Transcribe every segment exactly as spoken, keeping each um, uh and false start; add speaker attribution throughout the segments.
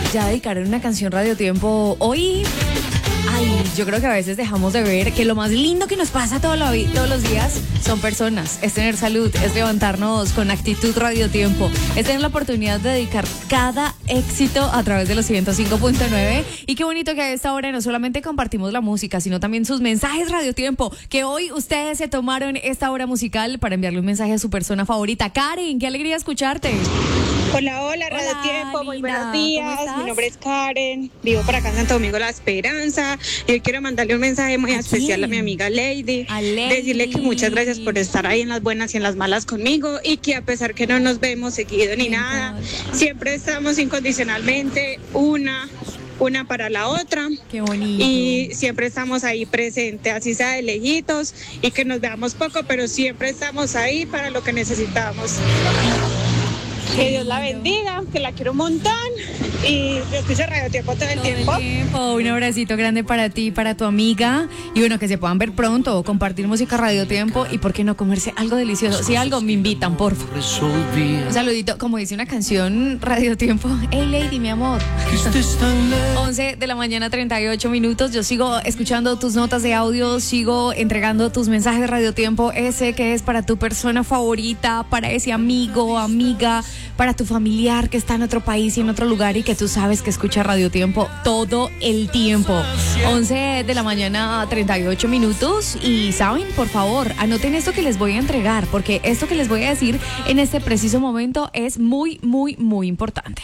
Speaker 1: ya dedicaron una canción Radio Tiempo hoy. Ay, yo creo que a veces dejamos de ver que lo más lindo que nos pasa todo lo, todos los días son personas, es tener salud, es levantarnos con actitud Radio Tiempo, es tener la oportunidad de dedicar cada éxito a través de los ciento cinco punto nueve. Y qué bonito que a esta hora no solamente compartimos la música, sino también sus mensajes Radio Tiempo, que hoy ustedes se tomaron esta hora musical para enviarle un mensaje a su persona favorita. Karen, qué alegría escucharte.
Speaker 2: Hola, hola, Radio
Speaker 1: Hola,
Speaker 2: Tiempo, muy
Speaker 1: linda.
Speaker 2: buenos días. Mi nombre es Karen, vivo por acá en Santo Domingo La Esperanza. Yo quiero mandarle un mensaje muy
Speaker 1: ¿A
Speaker 2: especial
Speaker 1: quién?
Speaker 2: a mi amiga Lady.
Speaker 1: A Lady.
Speaker 2: Decirle que muchas gracias por estar ahí en las buenas y en las malas conmigo y que a pesar que no nos vemos seguido ni
Speaker 1: Me
Speaker 2: nada,
Speaker 1: encanta.
Speaker 2: siempre estamos incondicionalmente una, una para la otra.
Speaker 1: Qué bonito.
Speaker 2: Y siempre estamos ahí presentes, así sea de lejitos y que nos veamos poco, pero siempre estamos ahí para lo que necesitamos. Que Dios la bendiga, que la quiero un montón y escucho Radio Tiempo todo el
Speaker 1: Todo el
Speaker 2: tiempo.
Speaker 1: tiempo. Un abracito grande para ti, para tu amiga. Y bueno, que se puedan ver pronto, compartir música Radio Tiempo y por qué no comerse algo delicioso. Si algo me invitan, por favor. Un saludito, como dice una canción Radio Tiempo. Hey Lady, mi amor. once de la mañana, treinta y ocho minutos. Yo sigo escuchando tus notas de audio, sigo entregando tus mensajes de Radio Tiempo. Ese que es para tu persona favorita, para ese amigo, amiga, para tu familiar que está en otro país y en otro lugar y que tú sabes que escucha Radio Tiempo todo el tiempo. once de la mañana, treinta y ocho minutos. Y saben, por favor, anoten esto que les voy a entregar, porque esto que les voy a decir en este preciso momento es muy, muy, muy importante.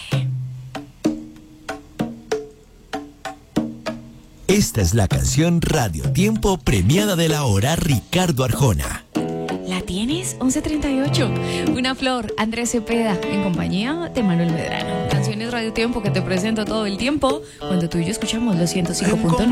Speaker 3: Esta es la canción Radio Tiempo premiada de la hora Ricardo Arjona.
Speaker 1: ¿La tienes? once treinta y ocho. Una flor, Andrés Cepeda, en compañía de Manuel Medrano. Canciones Radio Tiempo que te presento todo el tiempo cuando tú y yo escuchamos los ciento cinco punto nueve.